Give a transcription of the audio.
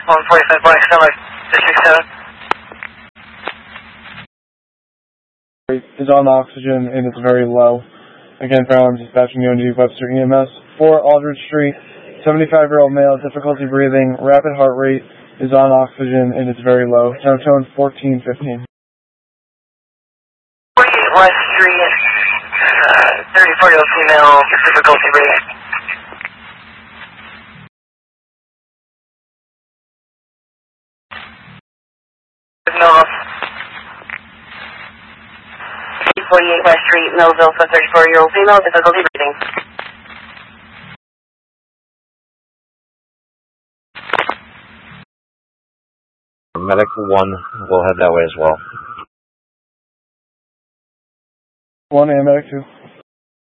145 Black Summer, District 7. Is on oxygen and it's very low. Again, Farrell, I'm dispatching UNG Webster EMS. 4 Aldridge Street, 75-year-old male, difficulty breathing, rapid heart rate, is on oxygen and it's very low. Center tone 1415. 48 West Street, 34-year-old female, difficulty breathing. Nova. 48 West Street, Millville, 34-year-old female, difficulty breathing. Medic 1 will head that way as well. 1 and Medic 2.